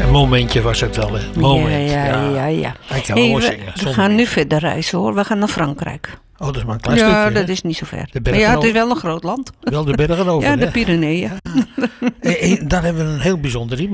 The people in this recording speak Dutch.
Momentje was het wel, hè? Moment. Ja. Ik kan wel Hey, zingen. we gaan nu verder reizen hoor. We gaan naar Frankrijk. Oh, dat is maar een klein stukje. Ja, dat hè? is niet zo ver. De Maar bergen ja, het is over. wel een groot land. Wel de bergen over, Ja, de hè? Pyreneeën. Daar hebben we een heel bijzonder iemand.